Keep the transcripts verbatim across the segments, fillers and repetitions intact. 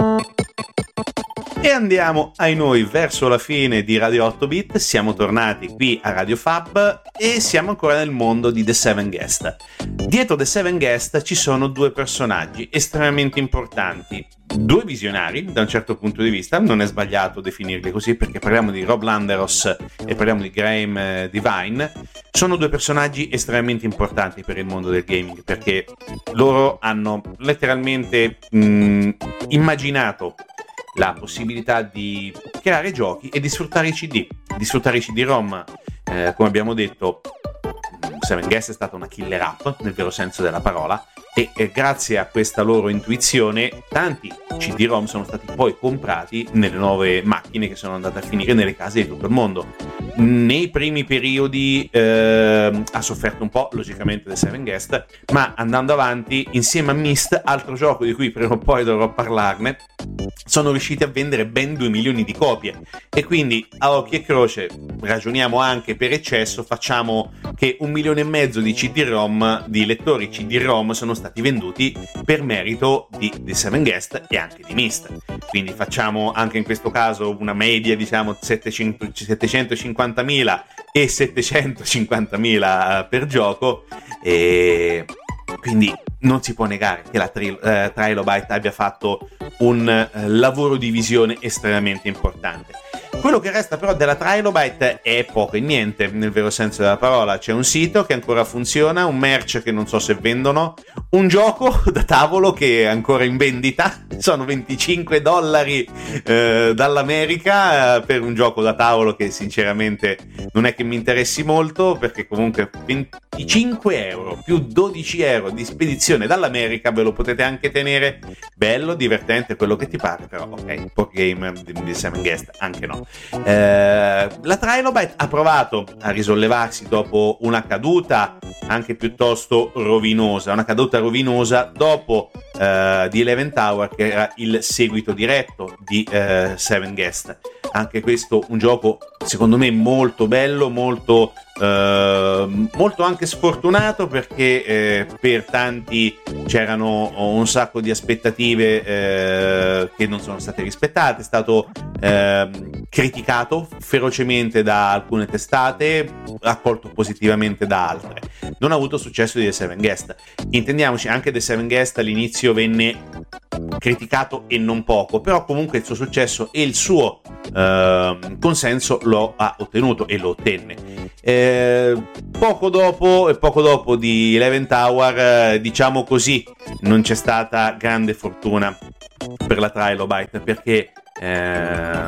E andiamo ai noi verso la fine di Radio otto bit, siamo tornati qui a Radio Fab e siamo ancora nel mondo di The Seven Guest. Dietro The Seven Guest ci sono due personaggi estremamente importanti, due visionari da un certo punto di vista, non è sbagliato definirli così perché parliamo di Rob Landeros e parliamo di Graham Devine. Sono due personaggi estremamente importanti per il mondo del gaming perché loro hanno letteralmente mh, immaginato la possibilità di creare giochi e di sfruttare i C D, di sfruttare i C D-ROM. Eh, come abbiamo detto, Seven Guest è stata una killer app nel vero senso della parola e eh, grazie a questa loro intuizione tanti C D-ROM sono stati poi comprati nelle nuove macchine che sono andate a finire nelle case di tutto il mondo. Nei primi periodi eh, ha sofferto un po', logicamente, The Seven Guest, ma andando avanti, insieme a Myst, altro gioco di cui prima o poi dovrò parlarne, sono riusciti a vendere ben due milioni di copie. E quindi, a occhio e croce, ragioniamo anche per eccesso, facciamo che un milione e mezzo di C D-ROM, di lettori C D-ROM, sono stati venduti per merito di The Seven Guest e anche di Myst. Quindi facciamo anche in questo caso una media, diciamo, settecento, settecentocinquantamila e settecentocinquantamila per gioco, e quindi non si può negare che la tri- eh, Trilobyte abbia fatto un eh, lavoro di visione estremamente importante. Quello che resta però della Trilobyte è poco e niente, nel vero senso della parola. C'è un sito che ancora funziona, un merch che non so se vendono, un gioco da tavolo che è ancora in vendita, sono venticinque dollari eh, dall'America eh, per un gioco da tavolo che sinceramente non è che mi interessi molto, perché comunque venticinque euro più dodici euro di spedizione dall'America ve lo potete anche tenere, bello, divertente, quello che ti pare, però ok, board game di Seven Guest anche no. Eh, la Trilobyte ha provato a risollevarsi dopo una caduta anche piuttosto rovinosa, una caduta rovinosa dopo eh, di Eleven Tower, che era il seguito diretto di eh, Seven Guest. Anche questo un gioco secondo me molto bello, molto Uh, molto anche sfortunato, perché eh, per tanti c'erano un sacco di aspettative eh, che non sono state rispettate, è stato eh, criticato ferocemente da alcune testate, accolto positivamente da altre, non ha avuto successo di The Seven Guest. Intendiamoci, anche The Seven Guest all'inizio venne criticato e non poco, però comunque il suo successo e il suo eh, consenso lo ha ottenuto e lo ottenne. Eh, poco dopo e poco dopo di Eleven Tower, eh, diciamo così, non c'è stata grande fortuna per la Trilobyte, perché eh,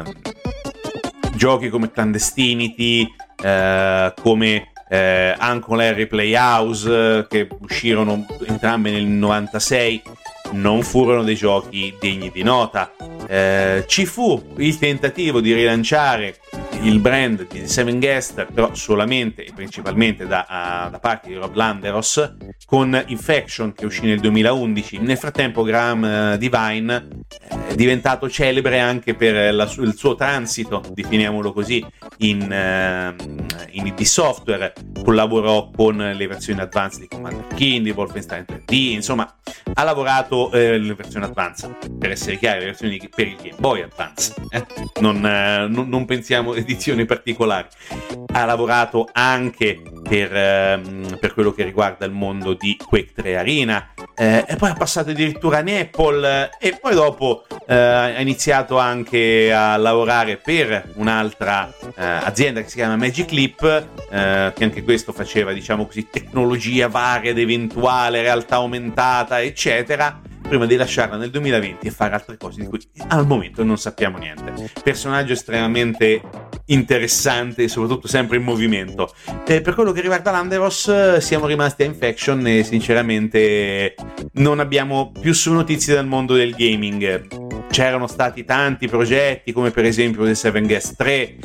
giochi come Clandestinity, eh, come eh, Uncle Harry Playhouse, eh, che uscirono entrambe nel novantasei, non furono dei giochi degni di nota. Eh, ci fu il tentativo di rilanciare il brand di Seven Guest, però solamente e principalmente da, uh, da parte di Rob Landeros, con Infection, che uscì nel duemilaundici. Nel frattempo Graham uh, Devine è diventato celebre anche per la, il suo transito, definiamolo così, in, uh, in I D Software. Collaborò con le versioni advanced di Commander Keen, di Wolfenstein tre D, insomma ha lavorato eh, le versioni advanced, per essere chiari, le versioni di, per il Game Boy Advance, eh? non, eh, non, non pensiamo edizioni particolari. Ha lavorato anche per, ehm, per quello che riguarda il mondo di Quake tre Arena, eh, e poi ha passato addirittura in Apple, eh, e poi dopo eh, ha iniziato anche a lavorare per un'altra eh, azienda che si chiama Magic Leap, eh, che anche questo faceva, diciamo così, tecnologia varia ed eventuale, realtà aumentata, eccetera, prima di lasciarla nel duemilaventi e fare altre cose di cui al momento non sappiamo niente. Personaggio estremamente interessante e soprattutto sempre in movimento. E per quello che riguarda Landeros, siamo rimasti a Infection e sinceramente non abbiamo più su notizie dal mondo del gaming. C'erano stati tanti progetti, come per esempio The Seven Guest tre,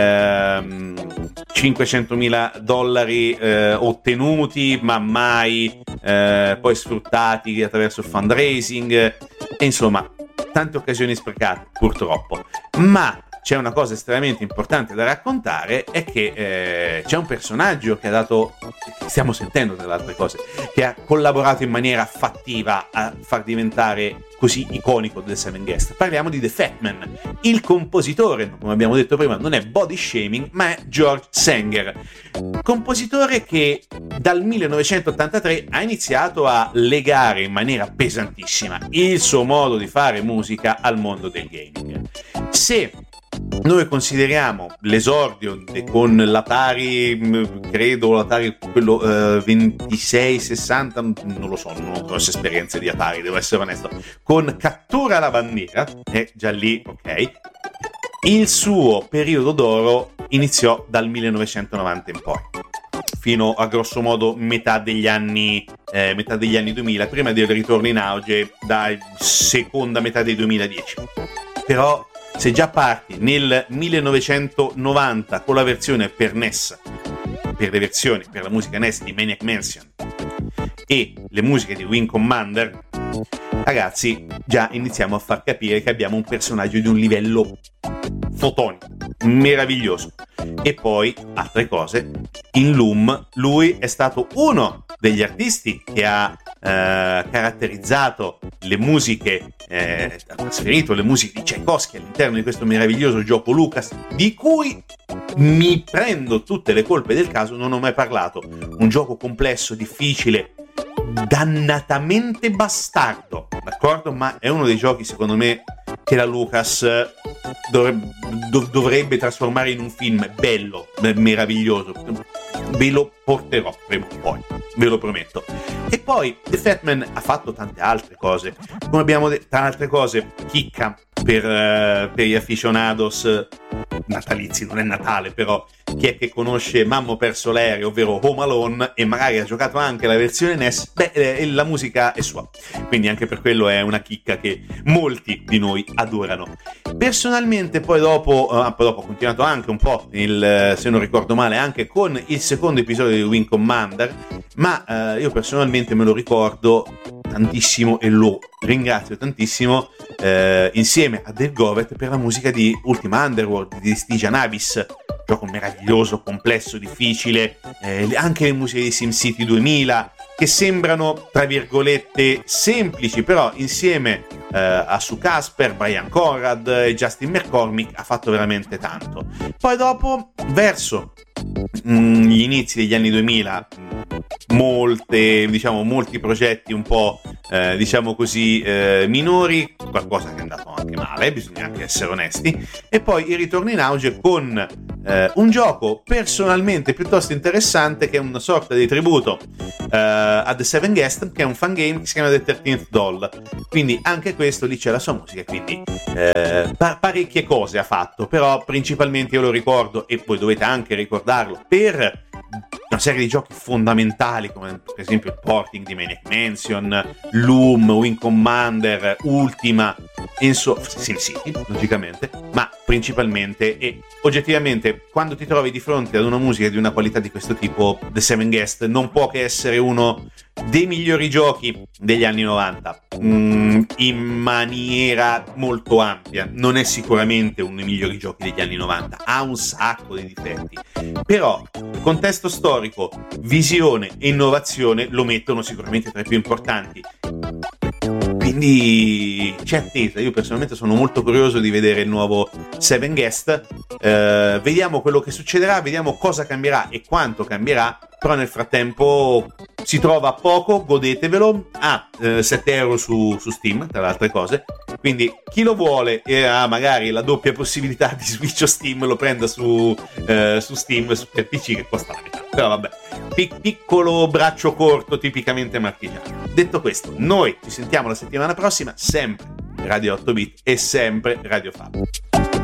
ehm, cinquecentomila dollari eh, ottenuti ma mai eh, poi sfruttati attraverso il fundraising, e insomma tante occasioni sprecate purtroppo. Ma c'è una cosa estremamente importante da raccontare, è che eh, c'è un personaggio che ha dato, stiamo sentendo tra le altre cose, che ha collaborato in maniera fattiva a far diventare così iconico The Seven Guest. Parliamo di The Fat Man. Il compositore, come abbiamo detto prima, non è Body Shaming, ma è George Sanger, compositore che dal millenovecentottantatré ha iniziato a legare in maniera pesantissima il suo modo di fare musica al mondo del gaming. Se noi consideriamo l'esordio con l'Atari, credo l'Atari quello eh, ventisei sessanta, non lo so, non ho grosse esperienze di Atari, devo essere onesto, con Cattura la bandiera, e già lì, ok, il suo periodo d'oro iniziò dal millenovecentonovanta in poi, fino a grosso modo metà degli anni eh, metà degli anni duemila, prima del ritorno in auge da seconda metà del duemiladieci. Però se già parti nel millenovecentonovanta con la versione per N E S, per le versioni per la musica N E S di Maniac Mansion e le musiche di Wing Commander, ragazzi, già iniziamo a far capire che abbiamo un personaggio di un livello fotonico, meraviglioso. E poi, altre cose, in Loom lui è stato uno degli artisti che ha eh, caratterizzato le musiche, eh, ha trasferito le musiche di Tchaikovsky all'interno di questo meraviglioso gioco Lucas, di cui mi prendo tutte le colpe del caso, non ho mai parlato. Un gioco complesso, difficile, dannatamente bastardo, d'accordo? Ma è uno dei giochi, secondo me, che la Lucas dovrebbe, dov- dovrebbe trasformare in un film bello, meraviglioso. Ve lo porterò prima o poi, ve lo prometto. E poi The Fat Man ha fatto tante altre cose, come abbiamo detto, tra altre cose, chicca per, uh, per gli aficionados natalizi, non è Natale, però chi è che conosce Mamma ho perso l'aereo, ovvero Home Alone, e magari ha giocato anche la versione N E S, beh, eh, la musica è sua, quindi anche per quello è una chicca che molti di noi adorano. Personalmente poi dopo, uh, poi dopo ho continuato anche un po', il, se non ricordo male, anche con il secondo episodio di Wing Commander, ma uh, io personalmente me lo ricordo tantissimo e lo ringrazio tantissimo eh, insieme a Dave Govet per la musica di Ultima Underworld di Stygian Abyss, gioco meraviglioso, complesso, difficile, eh, anche le musiche di SimCity duemila che sembrano tra virgolette semplici, però insieme eh, a Sue Casper, Brian Conrad e Justin McCormick ha fatto veramente tanto. Poi dopo, verso mh, gli inizi degli anni duemila, molte, diciamo, molti progetti un po' eh, diciamo così eh, minori, qualcosa che è andato anche male, bisogna anche essere onesti, e poi il ritorno in auge con eh, un gioco personalmente piuttosto interessante che è una sorta di tributo eh, a The Seven Guest, che è un fan game che si chiama The thirteenth Doll, quindi anche questo lì c'è la sua musica, quindi eh, pa- parecchie cose ha fatto, però principalmente io lo ricordo, e voi dovete anche ricordarlo, per una serie di giochi fondamentali come per esempio il porting di Maniac Mansion, Loom, Wing Commander, Ultima, insomma SimCity logicamente, ma principalmente e oggettivamente quando ti trovi di fronte ad una musica di una qualità di questo tipo, The Seven Guest non può che essere uno dei migliori giochi degli anni novanta, mm, in maniera molto ampia. Non è sicuramente uno dei migliori giochi degli anni novanta, ha un sacco di difetti, però contesto storico, visione e innovazione lo mettono sicuramente tra i più importanti. Quindi c'è attesa, io personalmente sono molto curioso di vedere il nuovo Seven Guest, eh, vediamo quello che succederà, vediamo cosa cambierà e quanto cambierà, però nel frattempo si trova poco, godetevelo, a ah, eh, sette euro su, su Steam, tra le altre cose, quindi chi lo vuole e ha magari la doppia possibilità di Switch o Steam lo prenda su, eh, su Steam, su P C che costa la metà, però vabbè, Pic- piccolo braccio corto tipicamente marchigiano. Detto questo, noi ci sentiamo la settimana prossima, sempre Radio otto bit e sempre Radio Fab.